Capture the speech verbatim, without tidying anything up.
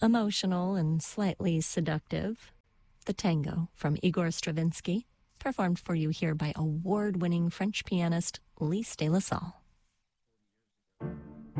Emotional and slightly seductive, the tango from Igor Stravinsky, performed for you here by award-winning French pianist Lise de la Salle.